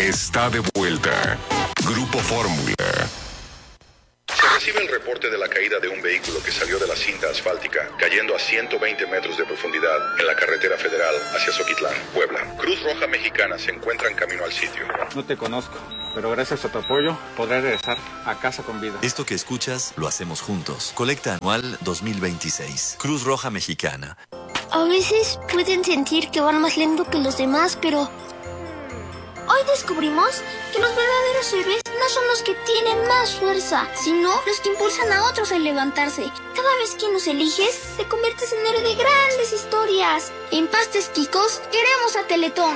está de vuelta. Grupo Fórmula. Se recibe el reporte de la caída de un vehículo que salió de la cinta asfáltica, cayendo a 120 metros de profundidad en la carretera federal hacia Zoquitlán, Puebla. Cruz Roja Mexicana se encuentra en camino al sitio. No te conozco, pero gracias a tu apoyo podré regresar a casa con vida. Esto que escuchas lo hacemos juntos. Colecta anual 2026. Cruz Roja Mexicana. A veces pueden sentir que van más lento que los demás, pero hoy descubrimos que los verdaderos héroes no son los que tienen más fuerza, sino los que impulsan a otros a levantarse. Cada vez que nos eliges, te conviertes en héroe de grandes historias. En Pastes Quicos, queremos a Teletón.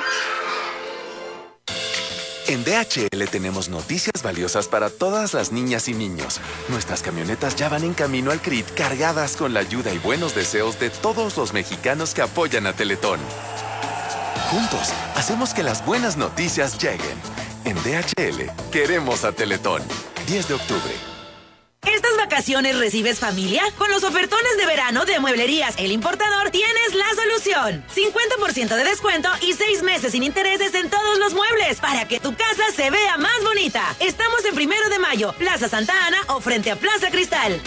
En DHL tenemos noticias valiosas para todas las niñas y niños. Nuestras camionetas ya van en camino al CRIT cargadas con la ayuda y buenos deseos de todos los mexicanos que apoyan a Teletón. Juntos, hacemos que las buenas noticias lleguen. En DHL, queremos a Teletón. 10 de octubre. ¿Estas vacaciones recibes familia? Con los ofertones de verano de Mueblerías El Importador tienes la solución. 50% de descuento y 6 meses sin intereses en todos los muebles para que tu casa se vea más bonita. Estamos en 1 de Mayo, Plaza Santa Ana o frente a Plaza Cristal.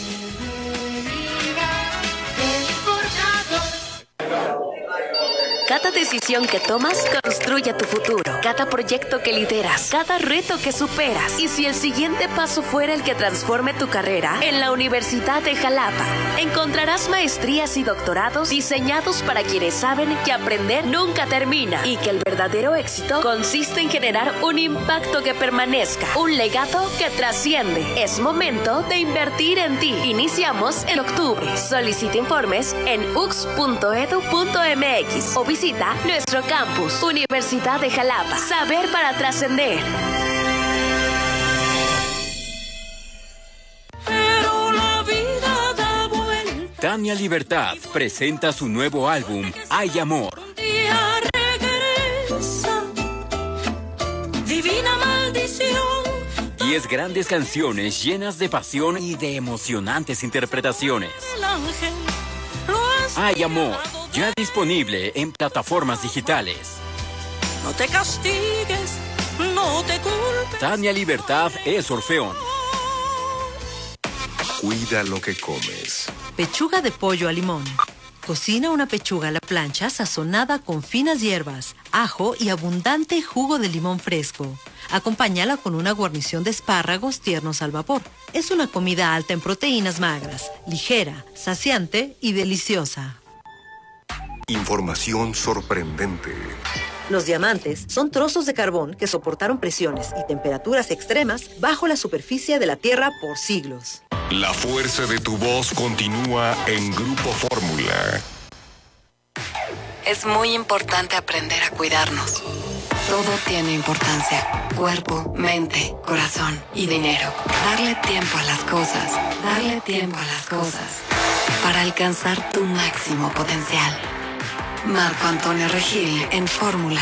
Cada decisión que tomas construye tu futuro. Cada proyecto que lideras, cada reto que superas. Y si el siguiente paso fuera el que transforme tu carrera, en la Universidad de Jalapa encontrarás maestrías y doctorados diseñados para quienes saben que aprender nunca termina y que el verdadero éxito consiste en generar un impacto que permanezca, un legado que trasciende. Es momento de invertir en ti. Iniciamos en octubre. Solicita informes en ux.edu.mx o visita nuestro campus, Universidad de Jalapa. Saber para trascender. Pero la vida da vuelta. Tania Libertad presenta su nuevo álbum, Hay Amor. Un día regresa, divina maldición. 10 grandes canciones llenas de pasión y de emocionantes interpretaciones. El ángel Hay Amor, ya disponible en plataformas digitales. no te castigues, no te culpes. Tania Libertad es Orfeón. Cuida lo que comes. Pechuga de pollo a limón. Cocina una pechuga a la plancha sazonada con finas hierbas, ajo y abundante jugo de limón fresco. Acompáñala con una guarnición de espárragos tiernos al vapor. Es una comida alta en proteínas magras, ligera, saciante y deliciosa. Información sorprendente. Los diamantes son trozos de carbón que soportaron presiones y temperaturas extremas bajo la superficie de la Tierra por siglos. La fuerza de tu voz continúa en Grupo Fórmula. Es muy importante aprender a cuidarnos. Todo tiene importancia. Cuerpo, mente, corazón y dinero. Darle tiempo a las cosas. Darle tiempo a las cosas. Para alcanzar tu máximo potencial. Marco Antonio Regil en Fórmula.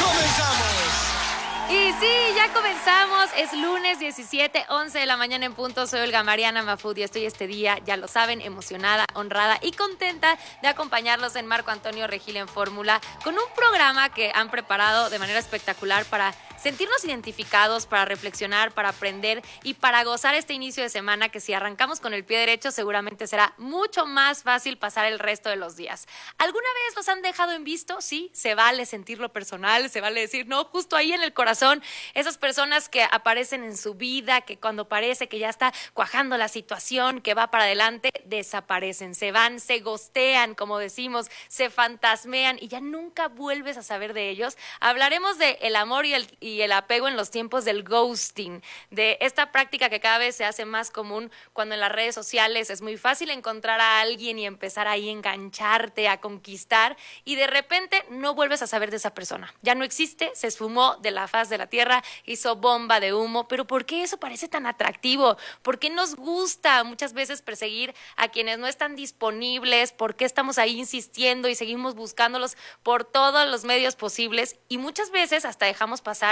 Y sí, ya comenzamos, es lunes 17, 11 de la mañana en punto, soy Olga Mariana Mafud y estoy este día, ya lo saben, emocionada, honrada y contenta de acompañarlos en Marco Antonio Regil en Fórmula con un programa que han preparado de manera espectacular para sentirnos identificados, para reflexionar, para aprender y para gozar este inicio de semana que si arrancamos con el pie derecho seguramente será mucho más fácil pasar el resto de los días. ¿Alguna vez los han dejado en visto? Sí, se vale sentirlo personal, se vale decir, no, justo ahí en el corazón, esas personas que aparecen en su vida, que cuando parece que ya está cuajando la situación, que va para adelante, desaparecen, se van, se ghostean, como decimos, se fantasmean y ya nunca vuelves a saber de ellos. Hablaremos de el amor y el apego en los tiempos del ghosting, de esta práctica que cada vez se hace más común cuando en las redes sociales es muy fácil encontrar a alguien y empezar ahí a engancharte, a conquistar y de repente no vuelves a saber de esa persona. Ya no existe, se esfumó de la faz de la tierra, hizo bomba de humo, pero ¿por qué eso parece tan atractivo? ¿Por qué nos gusta muchas veces perseguir a quienes no están disponibles? ¿Por qué estamos ahí insistiendo y seguimos buscándolos por todos los medios posibles? Y muchas veces hasta dejamos pasar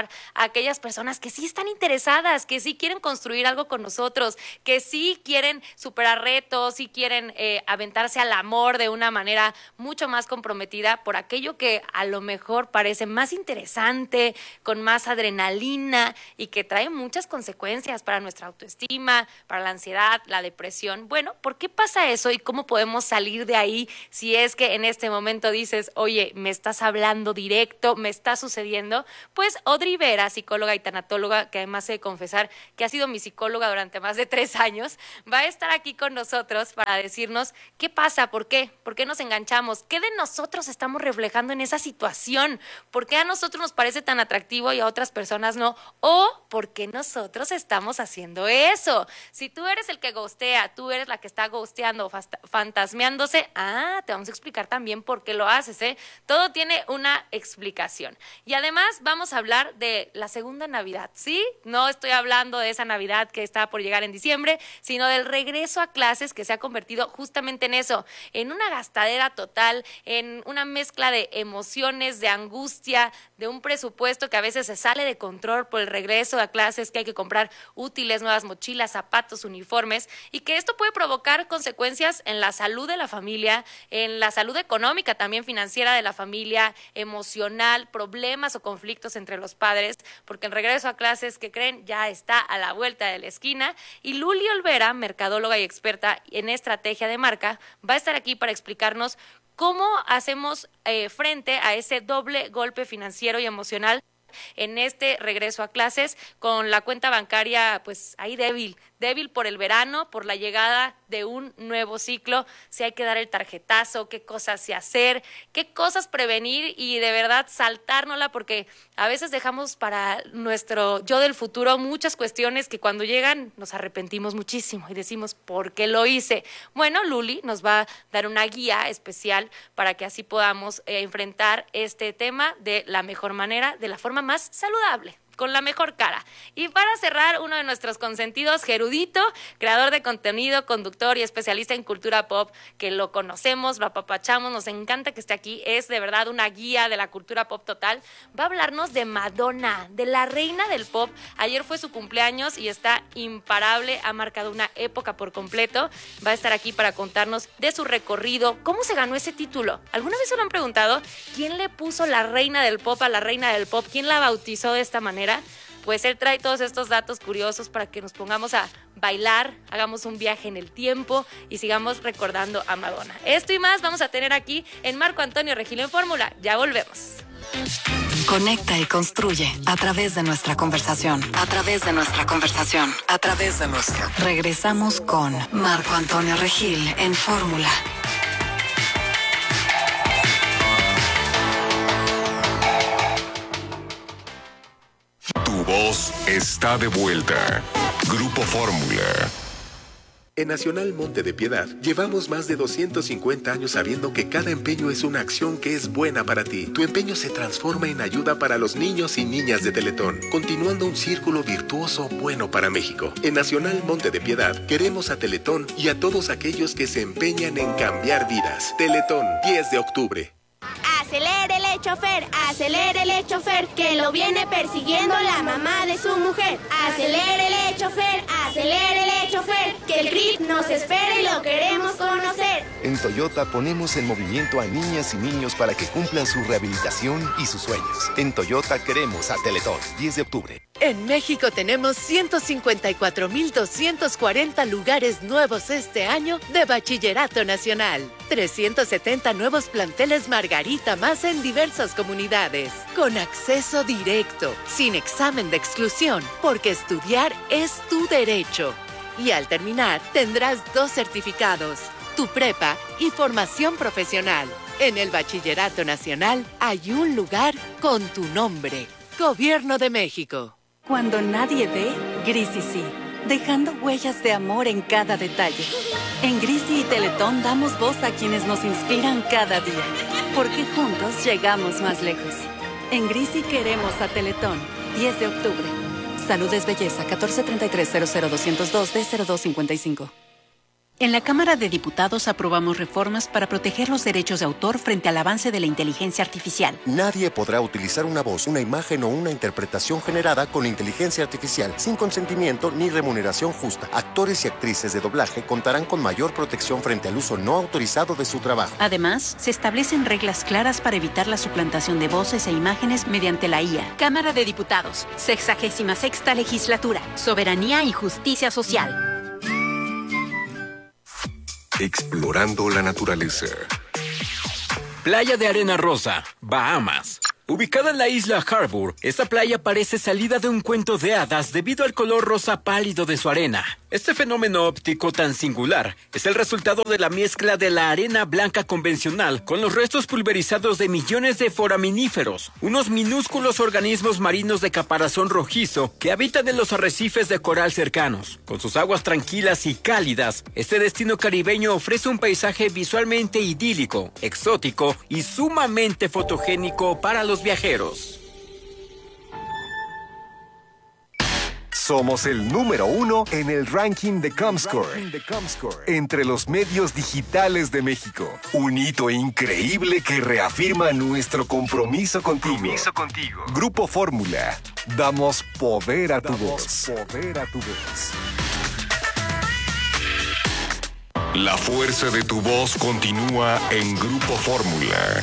escuchar a aquellas personas que sí están interesadas, que sí quieren construir algo con nosotros, que sí quieren superar retos, sí quieren aventarse al amor de una manera mucho más comprometida por aquello que a lo mejor parece más interesante, con más adrenalina y que trae muchas consecuencias para nuestra autoestima, para la ansiedad, la depresión. Bueno, ¿por qué pasa eso y cómo podemos salir de ahí si es que en este momento dices, oye, me estás hablando directo, me está sucediendo? Pues Audrey Vera, psicóloga y tanatóloga, que además he de confesar que ha sido mi psicóloga durante más de 3 años, va a estar aquí con nosotros para decirnos qué pasa, por qué nos enganchamos, qué de nosotros estamos reflejando en esa situación, por qué a nosotros nos parece tan atractivo y a otras personas no, o por qué nosotros estamos haciendo eso. Si tú eres el que ghostea, tú eres la que está ghosteando o fantasmeándose, te vamos a explicar también por qué lo haces, ¿eh? Todo tiene una explicación. Y además vamos a hablar de la segunda Navidad, ¿sí? No estoy hablando de esa Navidad que está por llegar en diciembre, sino del regreso a clases que se ha convertido justamente en eso, en una gastadera total, en una mezcla de emociones, de angustia, de un presupuesto que a veces se sale de control por el regreso a clases, que hay que comprar útiles, nuevas mochilas, zapatos, uniformes, y que esto puede provocar consecuencias en la salud de la familia, en la salud económica, también financiera de la familia, emocional, problemas o conflictos entre los padres, porque el regreso a clases, que creen, ya está a la vuelta de la esquina. Y Luli Olvera, mercadóloga y experta en estrategia de marca, va a estar aquí para explicarnos cómo hacemos frente a ese doble golpe financiero y emocional en este regreso a clases, con la cuenta bancaria pues ahí débil por el verano, por la llegada de un nuevo ciclo. Si hay que dar el tarjetazo, qué cosas sí hacer, qué cosas prevenir y de verdad saltárnosla, porque a veces dejamos para nuestro yo del futuro muchas cuestiones que cuando llegan nos arrepentimos muchísimo y decimos, ¿por qué lo hice? Bueno, Luli nos va a dar una guía especial para que así podamos enfrentar este tema de la mejor manera, de la forma más saludable, con la mejor cara. Y para cerrar, uno de nuestros consentidos, Gerudito, creador de contenido, conductor y especialista en cultura pop, que lo conocemos, lo apapachamos, nos encanta que esté aquí, es de verdad una guía de la cultura pop total. Va a hablarnos de Madonna, de la reina del pop. Ayer fue su cumpleaños y está imparable, ha marcado una época por completo. Va a estar aquí para contarnos de su recorrido, cómo se ganó ese título. ¿Alguna vez se lo han preguntado? ¿Quién le puso la reina del pop a la reina del pop? ¿Quién la bautizó de esta manera? Pues él trae todos estos datos curiosos para que nos pongamos a bailar, hagamos un viaje en el tiempo y sigamos recordando a Madonna. Esto y más vamos a tener aquí en Marco Antonio Regil en Fórmula. Ya volvemos. Conecta y construye a través de nuestra conversación. A través de nuestra conversación. A través de nuestra. Regresamos con Marco Antonio Regil en Fórmula. Tu voz está de vuelta. Grupo Fórmula. En Nacional Monte de Piedad, llevamos más de 250 años sabiendo que cada empeño es una acción que es buena para ti. Tu empeño se transforma en ayuda para los niños y niñas de Teletón, continuando un círculo virtuoso bueno para México. En Nacional Monte de Piedad, queremos a Teletón y a todos aquellos que se empeñan en cambiar vidas. Teletón, 10 de octubre. Acelérele, chofer, que lo viene persiguiendo la mamá de su mujer. Acelérele, chofer, que el CRIT nos espera y lo queremos conocer. En Toyota ponemos en movimiento a niñas y niños para que cumplan su rehabilitación y sus sueños. En Toyota queremos a Teletón, 10 de octubre. En México tenemos 154,240 lugares nuevos este año de Bachillerato Nacional. 370 nuevos planteles Margarita más en diversas comunidades. Con acceso directo, sin examen de exclusión, porque estudiar es tu derecho. Y al terminar, tendrás 2 certificados, tu prepa y formación profesional. En el Bachillerato Nacional hay un lugar con tu nombre. Gobierno de México. Cuando nadie ve, Grisi sí, dejando huellas de amor en cada detalle. En Grisi y Teletón damos voz a quienes nos inspiran cada día, porque juntos llegamos más lejos. En Grisi queremos a Teletón, 10 de octubre. Salud es belleza, 1433-00202-D0255. En la Cámara de Diputados aprobamos reformas para proteger los derechos de autor frente al avance de la inteligencia artificial. Nadie podrá utilizar una voz, una imagen o una interpretación generada con inteligencia artificial sin consentimiento ni remuneración justa. Actores y actrices de doblaje contarán con mayor protección frente al uso no autorizado de su trabajo. Además, se establecen reglas claras para evitar la suplantación de voces e imágenes mediante la IA. Cámara de Diputados, 66ª Legislatura, Soberanía y Justicia Social. Explorando la naturaleza. Playa de Arena Rosa, Bahamas. Ubicada en la isla Harbour, esta playa parece salida de un cuento de hadas debido al color rosa pálido de su arena. Este fenómeno óptico tan singular es el resultado de la mezcla de la arena blanca convencional con los restos pulverizados de millones de foraminíferos, unos minúsculos organismos marinos de caparazón rojizo que habitan en los arrecifes de coral cercanos. Con sus aguas tranquilas y cálidas, este destino caribeño ofrece un paisaje visualmente idílico, exótico y sumamente fotogénico para los viajeros. Somos el número 1 en el ranking de Comscore entre los medios digitales de México. Un hito increíble que reafirma nuestro compromiso contigo. Grupo Fórmula. Damos poder a tu voz. La fuerza de tu voz continúa en Grupo Fórmula.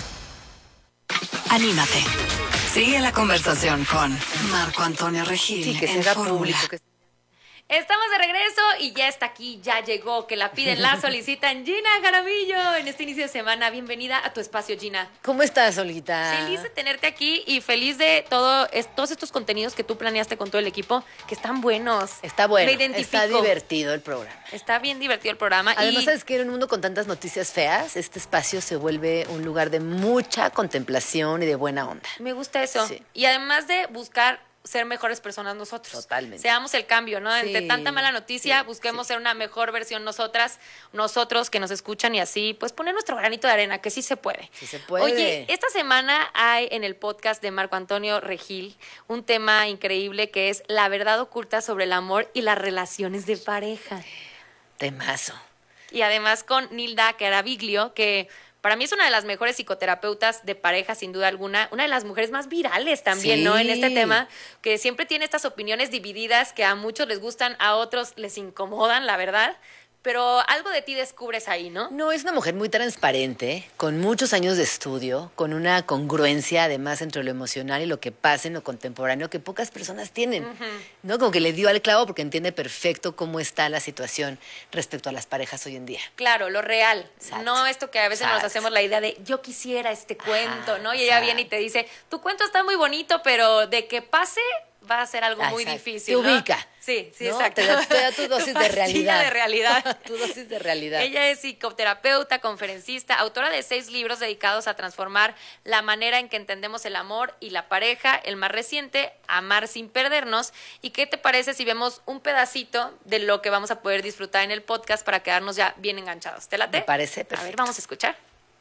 Anímate. Sigue la conversación con Marco Antonio Regil en Fórmula. Estamos de regreso y ya está aquí, ya llegó, que la piden, la solicitan. Gina Jaramillo, en este inicio de semana. Bienvenida a tu espacio, Gina. ¿Cómo estás, Olguita? Feliz de tenerte aquí y feliz de todos estos contenidos que tú planeaste con todo el equipo, que están buenos. Está bueno, Me identifico. está divertido el programa. Está bien divertido el programa. Además, ¿sabes qué? En un mundo con tantas noticias feas, este espacio se vuelve un lugar de mucha contemplación y de buena onda. Me gusta eso. Sí. Y además de buscar ser mejores personas nosotros. Totalmente. Seamos el cambio, ¿no? Sí, Entre tanta mala noticia, busquemos ser una mejor versión nosotros que nos escuchan y así, pues poner nuestro granito de arena, que sí se puede. Sí se puede. Oye, esta semana hay en el podcast de Marco Antonio Regil un tema increíble que es la verdad oculta sobre el amor y las relaciones de pareja. Temazo. Y además con Nilda Caraviglio, que para mí es una de las mejores psicoterapeutas de pareja, sin duda alguna. Una de las mujeres más virales también, sí, ¿no? En este tema, que siempre tiene estas opiniones divididas que a muchos les gustan, a otros les incomodan, la verdad. Pero algo de ti descubres ahí, ¿no? No, es una mujer muy transparente, con muchos años de estudio, con una congruencia además entre lo emocional y lo que pasa en lo contemporáneo que pocas personas tienen, ¿no? Como que le dio al clavo porque entiende perfecto cómo está la situación respecto a las parejas hoy en día. Claro, lo real. Exacto. No esto que a veces nos hacemos la idea de yo quisiera este cuento, ¿no? Y ella viene y te dice, tu cuento está muy bonito, pero de que pase va a ser algo muy difícil, ¿no? Te ubica. Sí, ¿no? exacto. Te da tu dosis de realidad. de realidad. Tu dosis de realidad. Ella es psicoterapeuta, conferencista, autora de 6 libros dedicados a transformar la manera en que entendemos el amor y la pareja. El más reciente, Amar sin perdernos. ¿Y qué te parece si vemos un pedacito de lo que vamos a poder disfrutar en el podcast para quedarnos ya bien enganchados? ¿Te late? Me parece perfecto. A ver, vamos a escuchar.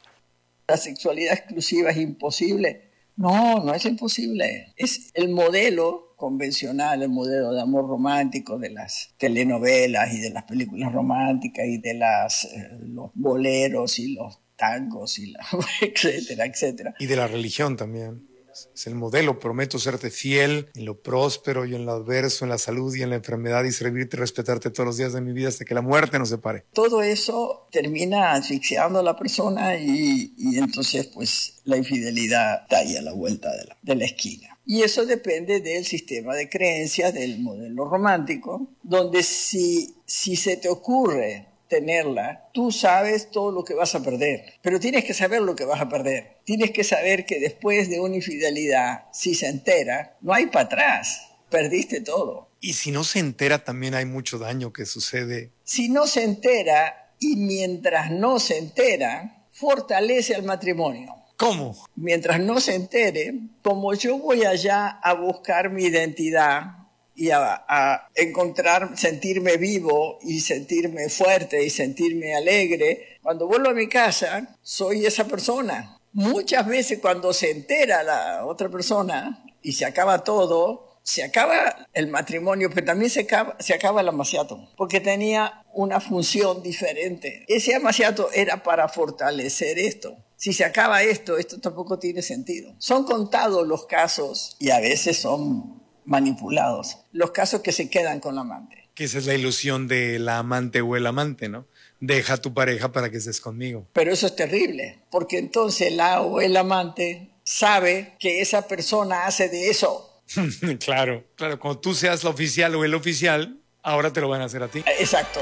La sexualidad exclusiva es imposible. No es imposible. Es el modelo convencional, el modelo de amor romántico de las telenovelas y de las películas románticas y de los boleros y los tangos y etcétera, etcétera. Y de la religión también. Es el modelo, prometo serte fiel en lo próspero y en lo adverso, en la salud y en la enfermedad y servirte y respetarte todos los días de mi vida hasta que la muerte nos separe. Todo eso termina asfixiando a la persona y entonces pues la infidelidad está ahí a la vuelta de la esquina. Y eso depende del sistema de creencias, del modelo romántico, donde si se te ocurre tenerla, tú sabes todo lo que vas a perder, pero tienes que saber lo que vas a perder. Tienes que saber que después de una infidelidad, si se entera, no hay para atrás, perdiste todo. Y si no se entera, también hay mucho daño que sucede. Si no se entera, y mientras no se entera, fortalece al matrimonio. ¿Cómo? Mientras no se entere, como yo voy allá a buscar mi identidad y a encontrar, sentirme vivo y sentirme fuerte y sentirme alegre, cuando vuelvo a mi casa, soy esa persona. Muchas veces cuando se entera la otra persona y se acaba todo, Se acaba el matrimonio, pero también se acaba el amaciato, porque tenía una función diferente. Ese amaciato era para fortalecer esto. Si se acaba esto tampoco tiene sentido. Son contados los casos, y a veces son manipulados, los casos que se quedan con la amante. Que esa es la ilusión de la amante o el amante, ¿no? Deja a tu pareja para que estés conmigo. Pero eso es terrible, porque entonces la o el amante sabe que esa persona hace de eso. Claro. Cuando tú seas la oficial o el oficial, ahora te lo van a hacer a ti. Exacto.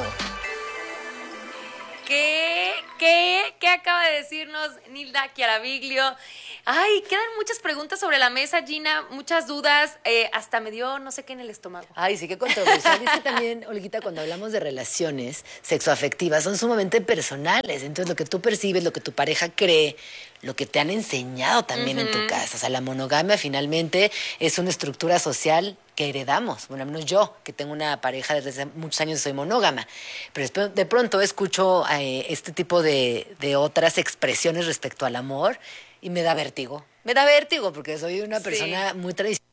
¿Qué acaba de decirnos Nilda Chiaraviglio? Ay, quedan muchas preguntas sobre la mesa, Gina, muchas dudas, hasta me dio no sé qué en el estómago. Ay, sí, qué controversial. Es que también, Olguita, cuando hablamos de relaciones sexoafectivas, son sumamente personales. Entonces, lo que tú percibes, lo que tu pareja cree, lo que te han enseñado también en tu casa. O sea, la monogamia finalmente es una estructura social que heredamos. Bueno, al menos yo, que tengo una pareja desde hace muchos años, soy monógama. Pero después, de pronto escucho este tipo de otras expresiones respecto al amor y me da vértigo. Me da vértigo porque soy una persona muy tradicional.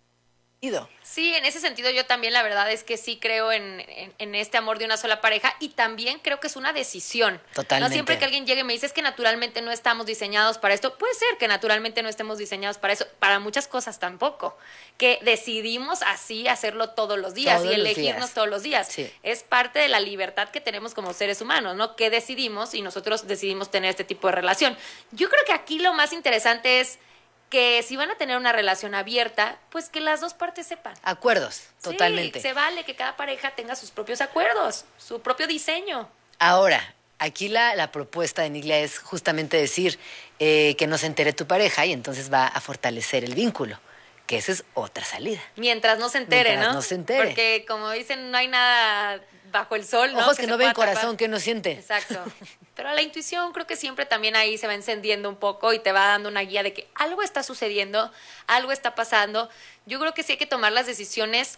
Sí, en ese sentido yo también la verdad es que sí creo en este amor de una sola pareja y también creo que es una decisión. Totalmente. No siempre que alguien llegue y me dice es que naturalmente no estamos diseñados para esto. Puede ser que naturalmente no estemos diseñados para eso, para muchas cosas tampoco. Que decidimos así hacerlo todos los días y elegirnos todos los días. Sí. Es parte de la libertad que tenemos como seres humanos, ¿no? Que decidimos y nosotros decidimos tener este tipo de relación. Yo creo que aquí lo más interesante es que si van a tener una relación abierta, pues que las dos partes sepan. Acuerdos, totalmente. Sí, se vale que cada pareja tenga sus propios acuerdos, su propio diseño. Ahora, aquí la propuesta de Niglia es justamente decir que no se entere tu pareja y entonces va a fortalecer el vínculo, que esa es otra salida. Mientras no se entere, Mientras ¿no? no se entere. Porque como dicen, no hay nada bajo el sol, ¿no? Ojos que no ven, pueda corazón tapar. que no siente. Exacto. Pero la intuición creo que siempre también ahí se va encendiendo un poco y te va dando una guía de que algo está sucediendo, algo está pasando. Yo creo que sí hay que tomar las decisiones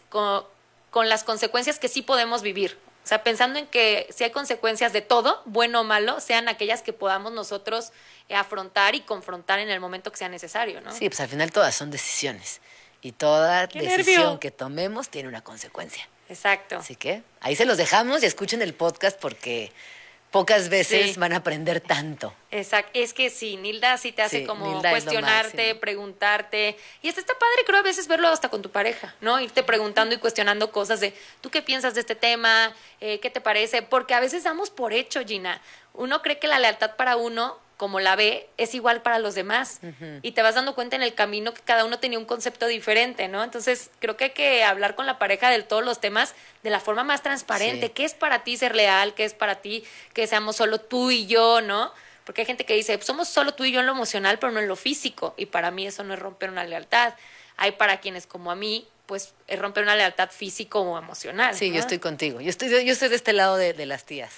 con las consecuencias que sí podemos vivir. O sea, pensando en que si hay consecuencias de todo, bueno o malo, sean aquellas que podamos nosotros afrontar y confrontar en el momento que sea necesario, ¿no? Sí, pues al final todas son decisiones. Y toda ¡Qué decisión nervio! que tomemos tiene una consecuencia. Exacto. Así que ahí se los dejamos y escuchen el podcast porque pocas veces van a aprender tanto. Exacto, es que sí, Nilda sí te hace Sí, como Nilda es lo cuestionarte, máximo. preguntarte. Y hasta está padre, creo, a veces verlo hasta con tu pareja, ¿no? Irte preguntando y cuestionando cosas de, ¿tú qué piensas de este tema? ¿Qué te parece? Porque a veces damos por hecho, Gina. Uno cree que la lealtad para uno, como la ve, es igual para los demás. Y te vas dando cuenta en el camino que cada uno tenía un concepto diferente, ¿no? Entonces, creo que hay que hablar con la pareja de todos los temas de la forma más transparente. Sí. ¿Qué es para ti ser leal? ¿Qué es para ti que seamos solo tú y yo, no? Porque hay gente que dice, somos solo tú y yo en lo emocional, pero no en lo físico. Y para mí eso no es romper una lealtad. Hay para quienes, como a mí, pues es romper una lealtad físico o emocional. Sí, ¿no? yo estoy contigo. Yo estoy de este lado de las tías.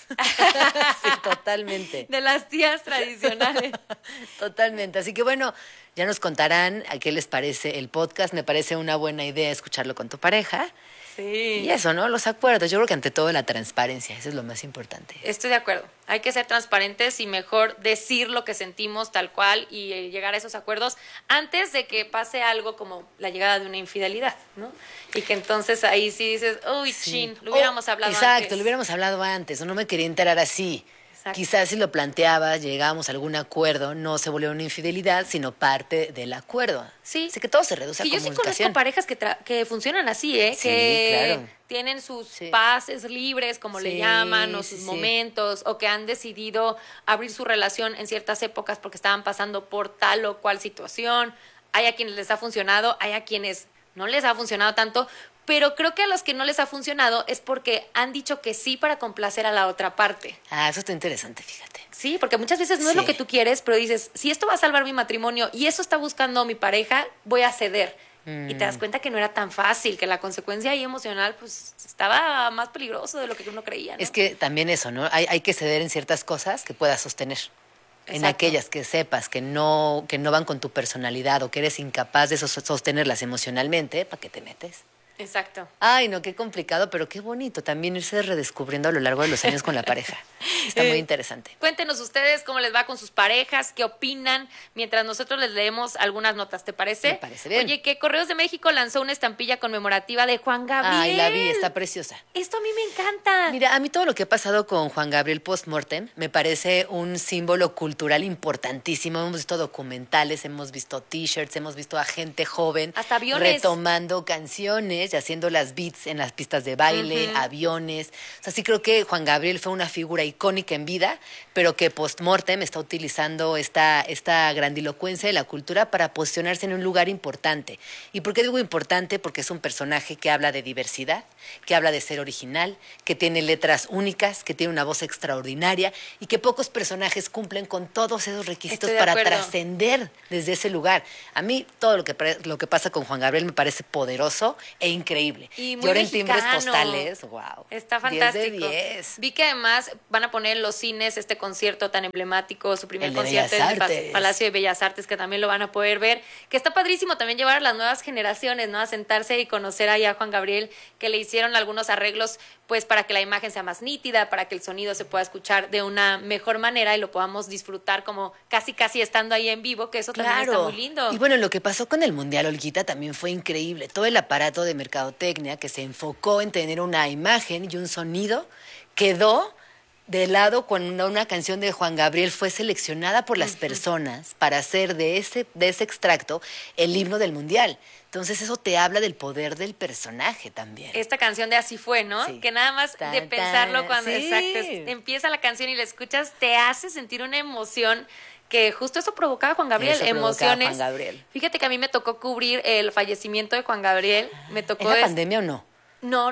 Sí, totalmente. De las tías tradicionales. Totalmente. Así que bueno, ya nos contarán a qué les parece el podcast. Me parece una buena idea escucharlo con tu pareja. Sí. Y eso, ¿no? Los acuerdos. Yo creo que ante todo la transparencia. Eso es lo más importante. Estoy de acuerdo. Hay que ser transparentes y mejor decir lo que sentimos tal cual y llegar a esos acuerdos antes de que pase algo como la llegada de una infidelidad, ¿no? Y que entonces ahí sí dices, uy, Sí. chin, lo hubiéramos hablado Exacto, antes. lo hubiéramos hablado antes. O no me quería enterar así. Exacto. Quizás si lo planteabas, llegábamos a algún acuerdo, no se volvió una infidelidad, sino parte del acuerdo. Sí. Así que todo se reduce a Y yo sí comunicación. conozco parejas que funcionan así, ¿eh? Sí, que claro. tienen sus pases libres, como le llaman, o sus sí. momentos, o que han decidido abrir su relación en ciertas épocas porque estaban pasando por tal o cual situación. Hay a quienes les ha funcionado, hay a quienes no les ha funcionado tanto, pero creo que a los que no les ha funcionado es porque han dicho que sí para complacer a la otra parte. Ah, eso está interesante, fíjate. Sí, porque muchas veces no es Sí. lo que tú quieres, pero dices, si esto va a salvar mi matrimonio y eso está buscando mi pareja, voy a ceder. Y te das cuenta que no era tan fácil, que la consecuencia ahí emocional pues estaba más peligroso de lo que uno creía, ¿no? Es que también eso, ¿no? Hay que ceder en ciertas cosas que puedas sostener. En Exacto. aquellas que sepas que no van con tu personalidad o que eres incapaz de sostenerlas emocionalmente, ¿para qué te metes? Exacto. Ay, no, qué complicado, pero qué bonito también irse redescubriendo a lo largo de los años con la pareja. Está muy interesante. Cuéntenos ustedes cómo les va con sus parejas, qué opinan, mientras nosotros les leemos algunas notas, ¿te parece? Me parece bien. Oye, que Correos de México lanzó una estampilla conmemorativa de Juan Gabriel. Ay, la vi, está preciosa. Esto a mí me encanta. Mira, a mí todo lo que ha pasado con Juan Gabriel post-mortem me parece un símbolo cultural importantísimo. Hemos visto documentales, hemos visto t-shirts, hemos visto a gente joven hasta aviones retomando canciones y haciendo las beats en las pistas de baile, aviones. O sea, sí creo que Juan Gabriel fue una figura icónica en vida, pero que post-mortem está utilizando esta grandilocuencia de la cultura para posicionarse en un lugar importante. ¿Y por qué digo importante? Porque es un personaje que habla de diversidad, que habla de ser original, que tiene letras únicas, que tiene una voz extraordinaria y que pocos personajes cumplen con todos esos requisitos para trascender desde ese lugar. A mí todo lo que pasa con Juan Gabriel me parece poderoso e increíble. Y muy en timbres postales, wow. Está fantástico. 10 de 10. Vi que además van a poner en los cines este concierto tan emblemático, su primer El de concierto en Bellas el Artes. Palacio de Bellas Artes, que también lo van a poder ver, que está padrísimo también llevar a las nuevas generaciones, ¿no? A sentarse y conocer ahí a Juan Gabriel, que le hicieron algunos arreglos pues para que la imagen sea más nítida, para que el sonido se pueda escuchar de una mejor manera y lo podamos disfrutar como casi estando ahí en vivo, que eso también está muy lindo. Y bueno, lo que pasó con el Mundial, Olguita, también fue increíble. Todo el aparato de mercadotecnia que se enfocó en tener una imagen y un sonido quedó de lado cuando una canción de Juan Gabriel fue seleccionada por las personas para hacer de ese extracto el himno del Mundial. Entonces eso te habla del poder del personaje también. Esta canción de Así Fue, ¿no? Sí. Que nada más de pensarlo cuando sí. empieza la canción y la escuchas, te hace sentir una emoción que justo eso provocaba Juan Gabriel, Eso provocaba emociones. Juan Gabriel. Fíjate que a mí me tocó cubrir el fallecimiento de Juan Gabriel. Me tocó ¿Era pandemia o no? No,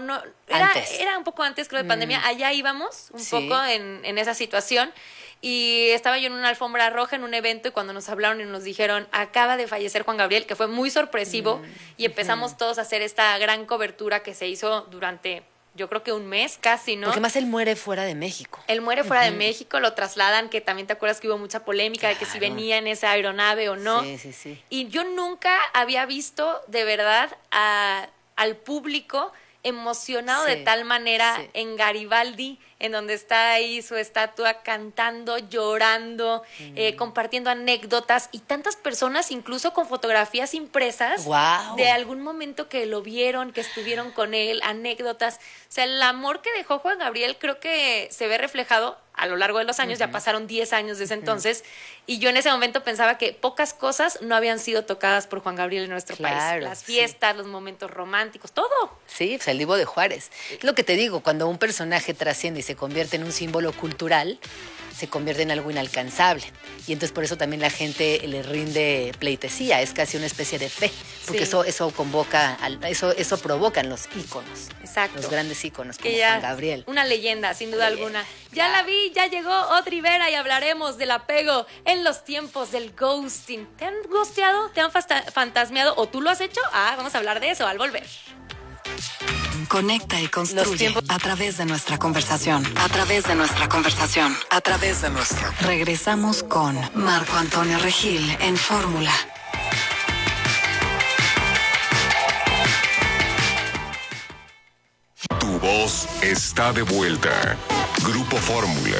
era un poco antes, creo, de pandemia. Allá íbamos un Sí. poco en esa situación. Y estaba yo en una alfombra roja en un evento y cuando nos hablaron y nos dijeron, acaba de fallecer Juan Gabriel, que fue muy sorpresivo, y empezamos todos a hacer esta gran cobertura que se hizo durante, yo creo que un mes casi, ¿no? Porque más él muere fuera de México. Él muere fuera de México, lo trasladan, que también te acuerdas que hubo mucha polémica de que si venía en esa aeronave o no. Sí. Y yo nunca había visto de verdad al público emocionado de tal manera en Garibaldi, en donde está ahí su estatua cantando, llorando, compartiendo anécdotas y tantas personas incluso con fotografías impresas de algún momento que lo vieron, que estuvieron con él, anécdotas. O sea, el amor que dejó Juan Gabriel creo que se ve reflejado a lo largo de los años. Ya pasaron 10 años desde entonces y yo en ese momento pensaba que pocas cosas no habían sido tocadas por Juan Gabriel en nuestro país. Las fiestas, los momentos románticos, todo. Sí, pues el Divo de Juárez. Es lo que te digo, cuando un personaje trasciende y se convierte en un símbolo cultural, se convierte en algo inalcanzable. Y entonces por eso también la gente le rinde pleitesía, es casi una especie de fe, porque eso convoca, eso provocan los íconos. Exacto. Los grandes íconos como Que ya, Juan Gabriel. una leyenda, sin duda alguna. Ya la vi, ya llegó Audrey Vera y hablaremos del apego en los tiempos del ghosting. ¿Te han ghosteado? ¿Te han fantasmeado? ¿O tú lo has hecho? Vamos a hablar de eso al volver. Conecta y construye a través de nuestra conversación. A través de nuestra conversación. A través de nuestra. Regresamos con Marco Antonio Regil en Fórmula. Tu voz está de vuelta. Grupo Fórmula.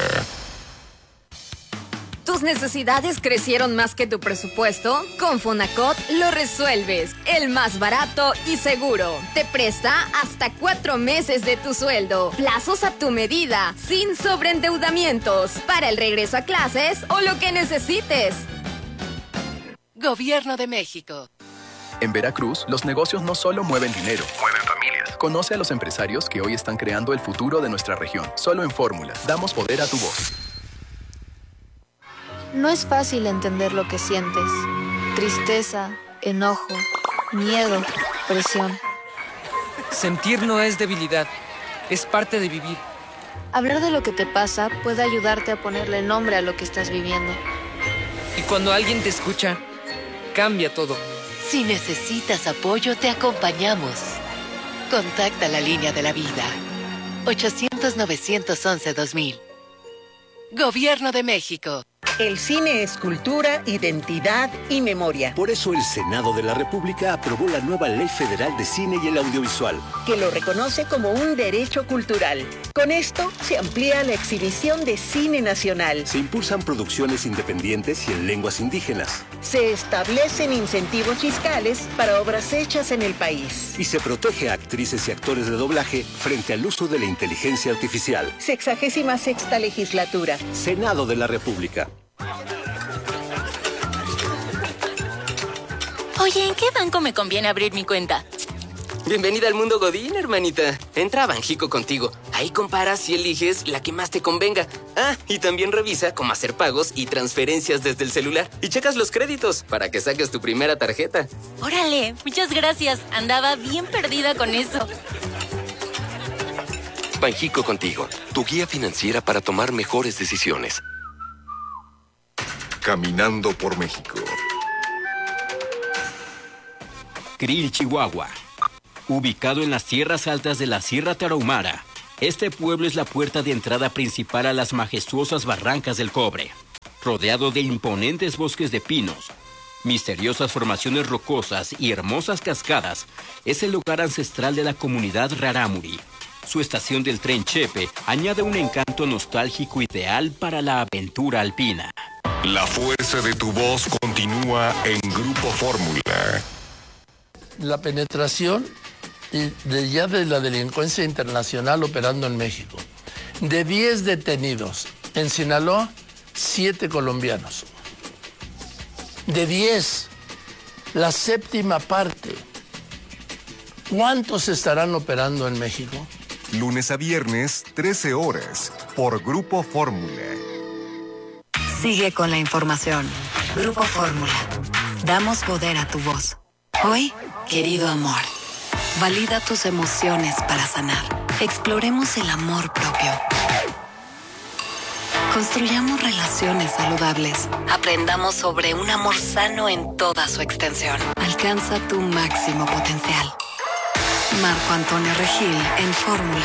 ¿Tus necesidades crecieron más que tu presupuesto? Con Fonacot lo resuelves. El más barato y seguro. Te presta hasta 4 meses de tu sueldo. Plazos a tu medida, sin sobreendeudamientos. Para el regreso a clases o lo que necesites. Gobierno de México. En Veracruz, los negocios no solo mueven dinero, mueven familias. Conoce a los empresarios que hoy están creando el futuro de nuestra región. Solo en Fórmula, damos poder a tu voz. No es fácil entender lo que sientes. Tristeza, enojo, miedo, presión. Sentir no es debilidad, es parte de vivir. Hablar de lo que te pasa puede ayudarte a ponerle nombre a lo que estás viviendo. Y cuando alguien te escucha, cambia todo. Si necesitas apoyo, te acompañamos. Contacta la línea de la vida. 800-911-2000. Gobierno de México. El cine es cultura, identidad y memoria. Por eso el Senado de la República aprobó la nueva Ley Federal de Cine y el Audiovisual, que lo reconoce como un derecho cultural. Con esto se amplía la exhibición de cine nacional. Se impulsan producciones independientes y en lenguas indígenas. Se establecen incentivos fiscales para obras hechas en el país. Y se protege a actrices y actores de doblaje frente al uso de la inteligencia artificial. 66ª legislatura. Senado de la República. Oye, ¿en qué banco me conviene abrir mi cuenta? Bienvenida al mundo Godín, hermanita. Entra a Banjico contigo. Ahí comparas y eliges la que más te convenga. Ah, y también revisa cómo hacer pagos y transferencias desde el celular. Y checas los créditos para que saques tu primera tarjeta. Órale, muchas gracias. Andaba bien perdida con eso. Banjico contigo, tu guía financiera para tomar mejores decisiones. Caminando por México. Krill, Chihuahua. Ubicado en las tierras altas de la Sierra Tarahumara, este pueblo es la puerta de entrada principal a las majestuosas barrancas del Cobre. Rodeado de imponentes bosques de pinos, misteriosas formaciones rocosas y hermosas cascadas, es el lugar ancestral de la comunidad Rarámuri. Su estación del tren Chepe añade un encanto nostálgico ideal para la aventura alpina. La fuerza de tu voz continúa en Grupo Fórmula. La penetración de la delincuencia internacional operando en México. De 10 detenidos en Sinaloa, 7 colombianos. De 10, la séptima parte. ¿Cuántos estarán operando en México? Lunes a viernes, 13 horas, por Grupo Fórmula. Sigue con la información. Grupo Fórmula. Damos poder a tu voz. Hoy, querido amor, valida tus emociones para sanar. Exploremos el amor propio. Construyamos relaciones saludables. Aprendamos sobre un amor sano en toda su extensión. Alcanza tu máximo potencial. Marco Antonio Regil en Fórmula.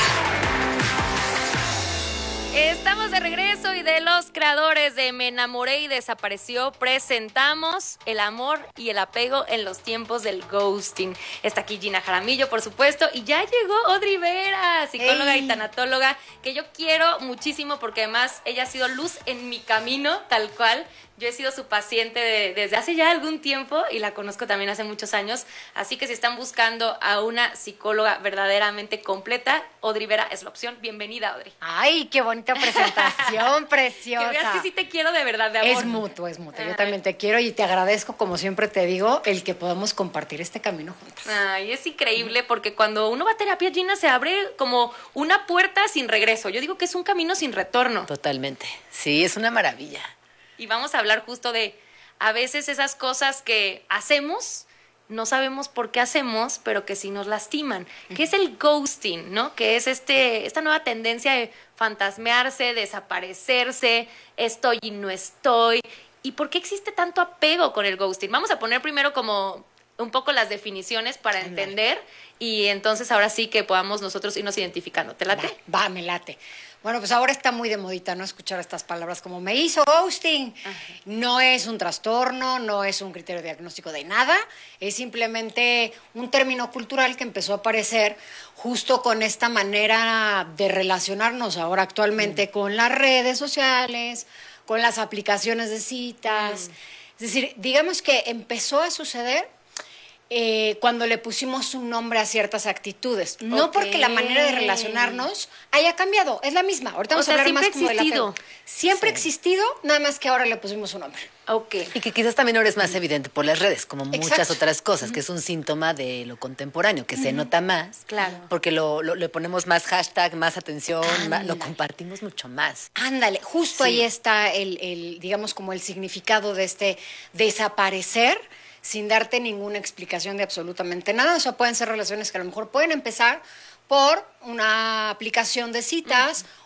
Estamos de regreso y de los creadores de Me Enamoré y Desapareció presentamos el amor y el apego en los tiempos del ghosting. Está aquí Gina Jaramillo, por supuesto, y ya llegó Audrey Vera, psicóloga y tanatóloga, que yo quiero muchísimo porque además ella ha sido luz en mi camino, tal cual. Yo he sido su paciente desde hace ya algún tiempo y la conozco también hace muchos años. Así que si están buscando a una psicóloga verdaderamente completa, Audrey Vera es la opción. Bienvenida, Audrey. Ay, qué bonita presentación, preciosa. Que veas que sí te quiero de verdad, de amor. Es mutuo, es mutuo. Yo también te quiero y te agradezco, como siempre te digo, el que podamos compartir este camino juntas. Ay, es increíble porque cuando uno va a terapia, Gina, se abre como una puerta sin regreso. Yo digo que es un camino sin retorno. Totalmente. Sí, es una maravilla. Y vamos a hablar justo de a veces esas cosas que hacemos, no sabemos por qué hacemos, pero que sí nos lastiman. ¿Qué es el ghosting, no? Que es esta nueva tendencia de fantasmearse, desaparecerse, estoy y no estoy. ¿Y por qué existe tanto apego con el ghosting? Vamos a poner primero como un poco las definiciones para entender y entonces ahora sí que podamos nosotros irnos identificando. ¿Te late? Va, me late. Bueno, pues ahora está muy de modita, ¿no? Escuchar estas palabras como me hizo ghosting. Ajá. No es un trastorno, no es un criterio diagnóstico de nada, es simplemente un término cultural que empezó a aparecer justo con esta manera de relacionarnos ahora actualmente con las redes sociales, con las aplicaciones de citas. Es decir, digamos que empezó a suceder cuando le pusimos un nombre a ciertas actitudes. No porque la manera de relacionarnos haya cambiado, es la misma. Ahorita vamos a hablar más como del apego. Siempre ha existido, nada más que ahora le pusimos un nombre. Okay. Y que quizás también ahora es más evidente por las redes, como muchas otras cosas, que es un síntoma de lo contemporáneo, que se nota más, porque le ponemos más hashtag, más atención, lo compartimos mucho más. Ándale, justo ahí está el, digamos, como el significado de este desaparecer, sin darte ninguna explicación de absolutamente nada. O sea, pueden ser relaciones que a lo mejor pueden empezar por una aplicación de citas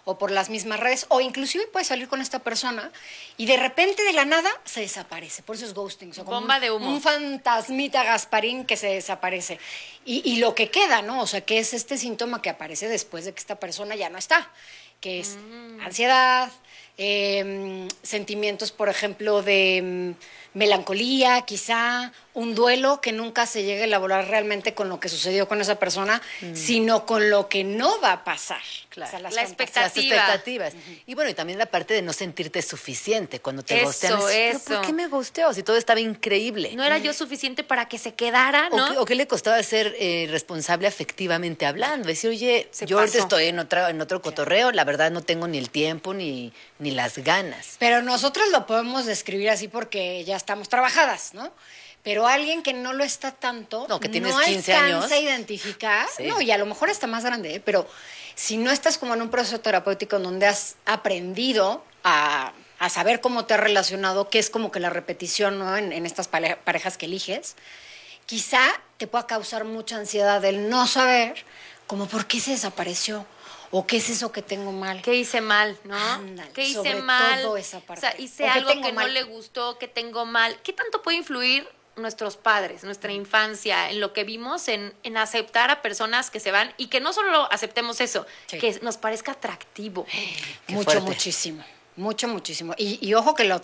o por las mismas redes, o inclusive puedes salir con esta persona y de repente de la nada se desaparece. Por eso es ghosting. O sea, como bomba de humo. Un fantasmita Gasparín que se desaparece. Y lo que queda, ¿no? O sea, que es este síntoma que aparece después de que esta persona ya no está, que es ansiedad, sentimientos, por ejemplo, de melancolía, quizá, un duelo que nunca se llegue a elaborar realmente con lo que sucedió con esa persona, sino con lo que no va a pasar. Claro. O sea, Las expectativas. Y bueno, y también la parte de no sentirte suficiente cuando te ghostean. ¿Pero por qué me ghosteó? Si todo estaba increíble. No era yo suficiente para que se quedara, ¿no? ¿O qué le costaba ser responsable afectivamente hablando? Decir, oye, yo ahorita estoy en otro cotorreo, la verdad no tengo ni el tiempo ni las ganas. Pero nosotros lo podemos describir así porque ya estamos trabajadas, ¿no? Pero alguien que no lo está tanto, no, que tienes no 15 alcanza años. a identificar, Sí. no, y a lo mejor está más grande, pero si no estás como en un proceso terapéutico en donde has aprendido a saber cómo te has relacionado, que es como que la repetición, ¿no? en estas parejas que eliges, quizá te pueda causar mucha ansiedad el no saber como por qué se desapareció. ¿O qué es eso que tengo mal? ¿Qué hice mal, no? Ándale, ¿Qué hice sobre mal? todo esa parte. O sea, hice O que algo tengo que no mal. le gustó, que tengo mal. ¿Qué tanto puede influir nuestros padres, nuestra infancia, en lo que vimos, en aceptar a personas que se van y que no solo aceptemos eso, que nos parezca atractivo? Mucho, muchísimo. Mucho, muchísimo. Y ojo que la otra